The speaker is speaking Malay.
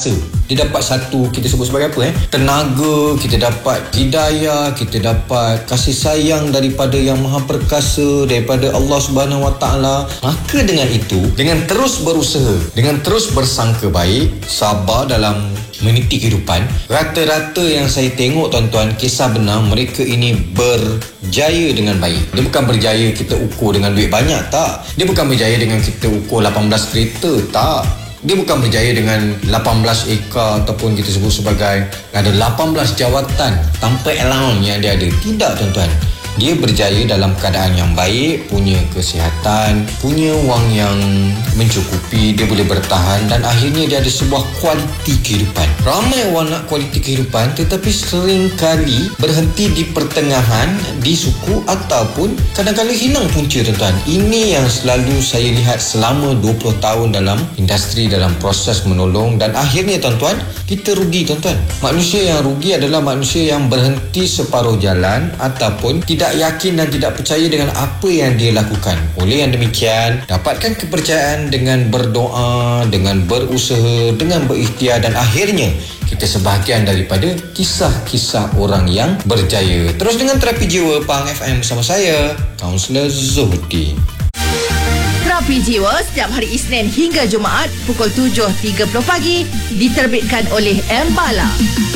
perkasa. Dia dapat satu, kita sebut sebagai apa tenaga, kita dapat hidayah, kita dapat kasih sayang daripada Yang Maha Perkasa, daripada Allah Subhanahu Wa Taala. Maka dengan itu, dengan terus berusaha, dengan terus bersangka baik, sabar dalam meniti kehidupan, rata-rata yang saya tengok tuan-tuan, kisah benar, mereka ini berjaya dengan baik. Dia bukan berjaya kita ukur dengan duit banyak, tak. Dia bukan berjaya dengan kita ukur 18 kereta, tak. Dia bukan berjaya dengan 18 ekar ataupun kita sebut sebagai ada 18 jawatan tanpa allowance yang dia ada. Tidak tuan-tuan. Dia berjaya dalam keadaan yang baik, punya kesihatan, punya wang yang mencukupi, dia boleh bertahan dan akhirnya dia ada sebuah kualiti kehidupan. Ramai orang nak kualiti kehidupan tetapi seringkali berhenti di pertengahan, di suku ataupun kadang-kadang hilang punca tuan-tuan. Ini yang selalu saya lihat selama 20 tahun dalam industri, dalam proses menolong dan akhirnya tuan-tuan, kita rugi tuan-tuan. Manusia yang rugi adalah manusia yang berhenti separuh jalan ataupun tidak yakin dan tidak percaya dengan apa yang dia lakukan. Oleh yang demikian, dapatkan kepercayaan dengan berdoa, dengan berusaha, dengan berikhtiar dan akhirnya kita sebahagian daripada kisah-kisah orang yang berjaya. Terus dengan Terapi Jiwa Pahang FM bersama saya, Kaunselor Zuhudi. Terapi Jiwa setiap hari Isnin hingga Jumaat pukul 7.30 pagi diterbitkan oleh M Bala.